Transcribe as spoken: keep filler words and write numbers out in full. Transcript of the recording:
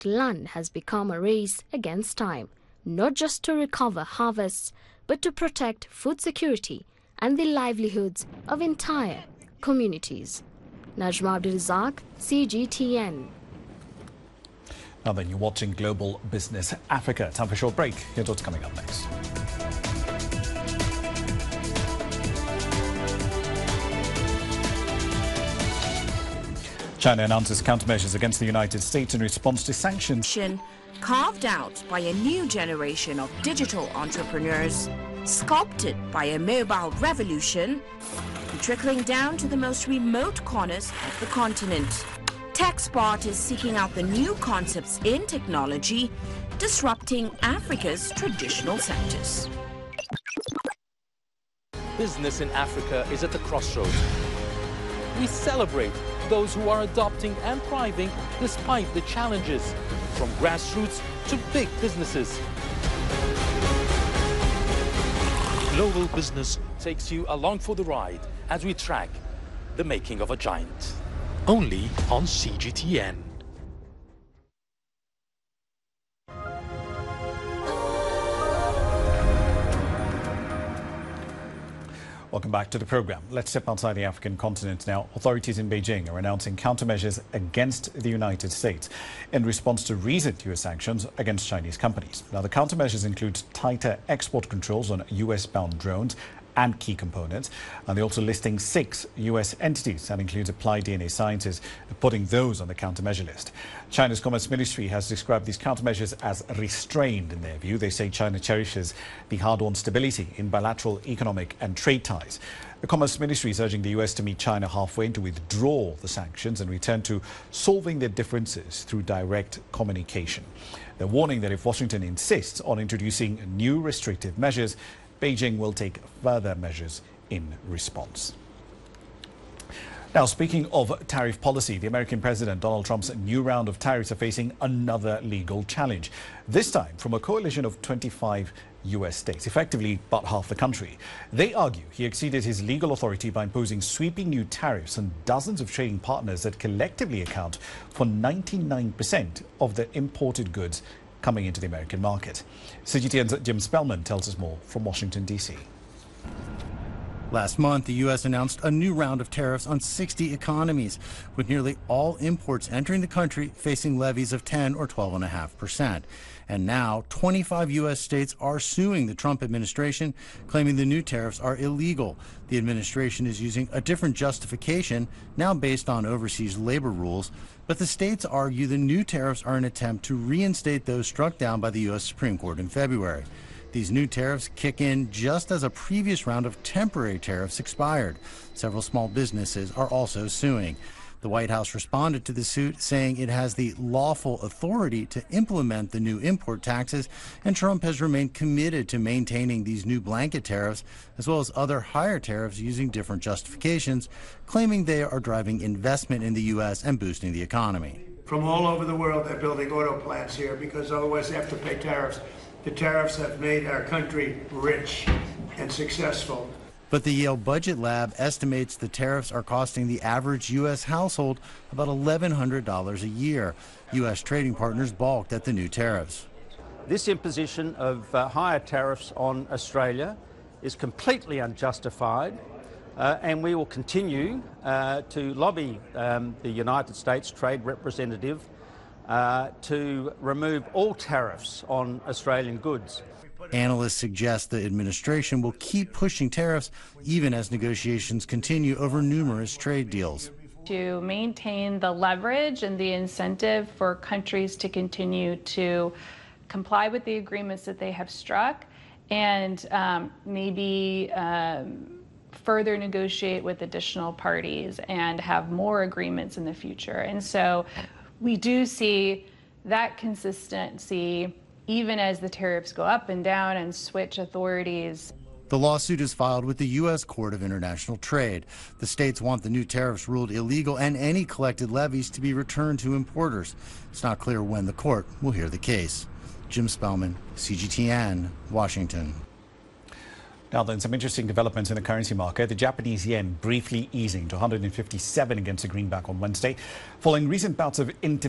to land has become a race against time, not just to recover harvests, but to protect food security and the livelihoods of entire communities. Najma Abdul-Razak, C G T N. Now then, you're watching Global Business Africa. Time for a short break. Here's what's coming up next. China announces countermeasures against the United States in response to sanctions. Carved out by a new generation of digital entrepreneurs, sculpted by a mobile revolution, trickling down to the most remote corners of the continent. TechSpot is seeking out the new concepts in technology, disrupting Africa's traditional sectors. Business in Africa is at the crossroads. We celebrate those who are adopting and thriving despite the challenges, from grassroots to big businesses. Global Business takes you along for the ride as we track the making of a giant. Only on C G T N. Welcome back to the program. Let's step outside the African continent now. Authorities in Beijing are announcing countermeasures against the United States in response to recent U S sanctions against Chinese companies. Now, the countermeasures include tighter export controls on U S-bound drones and key components, and they're also listing six U S entities. That includes Applied D N A Sciences, putting those on the countermeasure list. China's Commerce Ministry has described these countermeasures as restrained in their view. They say China cherishes the hard-won stability in bilateral economic and trade ties. The Commerce Ministry is urging the U S to meet China halfway and to withdraw the sanctions and return to solving their differences through direct communication. They're warning that if Washington insists on introducing new restrictive measures, Beijing will take further measures in response. Now, speaking of tariff policy, the American President Donald Trump's new round of tariffs are facing another legal challenge, this time from a coalition of twenty-five U S states, effectively about half the country. They argue he exceeded his legal authority by imposing sweeping new tariffs on dozens of trading partners that collectively account for ninety-nine percent of the imported goods coming into the American market. C G T N's Jim Spellman tells us more from Washington, D C. Last month, the U S announced a new round of tariffs on sixty economies, with nearly all imports entering the country facing levies of ten or twelve point five percent. And now, twenty-five U S states are suing the Trump administration, claiming the new tariffs are illegal. The administration is using a different justification, now based on overseas labor rules, but the states argue the new tariffs are an attempt to reinstate those struck down by the U S Supreme Court in February. These new tariffs kick in just as a previous round of temporary tariffs expired. Several small businesses are also suing. The White House responded to the suit, saying it has the lawful authority to implement the new import taxes, and Trump has remained committed to maintaining these new blanket tariffs, as well as other higher tariffs using different justifications, claiming they are driving investment in the U S and boosting the economy. From all over the world, they're building auto plants here because otherwise they have to pay tariffs. The tariffs have made our country rich and successful. But the Yale Budget Lab estimates the tariffs are costing the average U S household about eleven hundred dollars a year. U S trading partners balked at the new tariffs. This imposition of uh, higher tariffs on Australia is completely unjustified, uh, and we will continue uh, to lobby um, the United States Trade Representative Uh, to remove all tariffs on Australian goods. Analysts suggest the administration will keep pushing tariffs even as negotiations continue over numerous trade deals. To maintain the leverage and the incentive for countries to continue to comply with the agreements that they have struck and um, maybe um, further negotiate with additional parties and have more agreements in the future. And so we do see that consistency even as the tariffs go up and down and switch authorities. The lawsuit is filed with the U S Court of International Trade. The states want the new tariffs ruled illegal and any collected levies to be returned to importers. It's not clear when the court will hear the case. Jim Spellman, C G T N, Washington. Now then, some interesting developments in the currency market. The Japanese yen briefly easing to one hundred fifty-seven against the greenback on Wednesday, following recent bouts of